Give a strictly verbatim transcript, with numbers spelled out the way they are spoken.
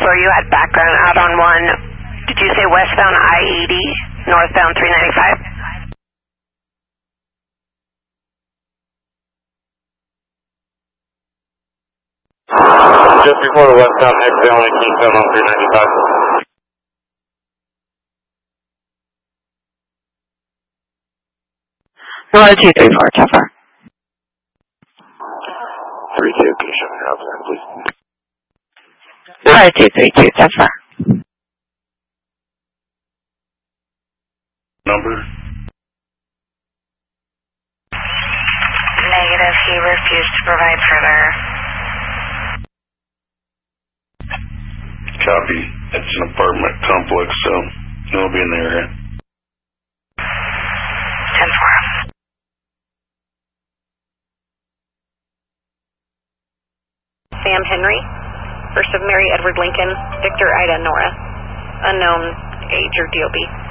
four, you had background out on one. Did you say westbound I eighty, northbound three ninety-five? Just before the westbound exit on Keystone on three ninety-five. one two three four, tough far. three two, can you show me your outside, please? one two three two, tough far. Number? Negative, he refused to provide further. Copy. It's an apartment complex, so it'll be in the area. ten four. Sam Henry, First of Mary Edward Lincoln, Victor Ida Nora, unknown age or D O B.